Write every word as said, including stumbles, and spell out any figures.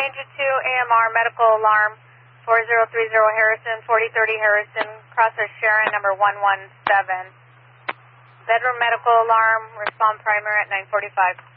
Change it to A M R medical alarm four zero three zero Harrison, forty thirty Harrison, crosser Sharon number one one seven. Bedroom medical alarm, respond primary at nine forty-five.